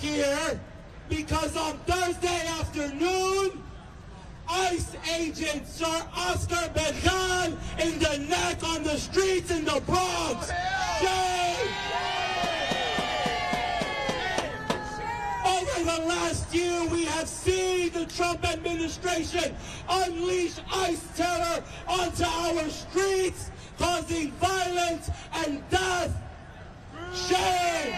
here because on Thursday afternoon, ICE agent Sir Oscar Bejal in the neck on the streets in the Bronx. Shame! Over the last year, we have seen the Trump administration unleash ICE terror onto our streets, causing violence and death. Shame!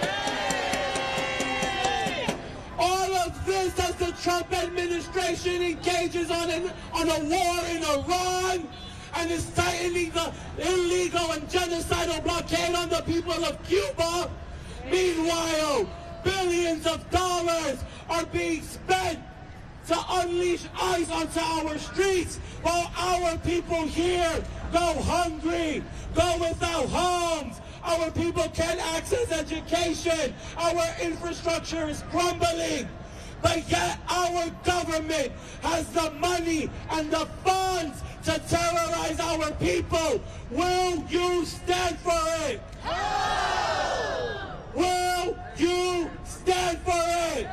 All of this as the Trump administration engages on a war in Iran and is tightening the illegal and genocidal blockade on the people of Cuba. Meanwhile, billions of dollars are being spent to unleash ICE onto our streets while our people here go hungry, go without homes. Our people can't access education. Our infrastructure is crumbling. But yet our government has the money and the funds to terrorize our people. Will you stand for it? Will you stand for it?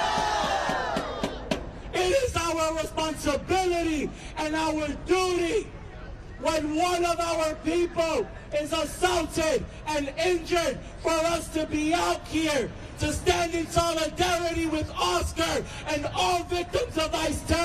It is our responsibility and our duty when one of our people is assaulted and injured for us to be out here to stand in solidarity with Oscar and all victims of ICE terror.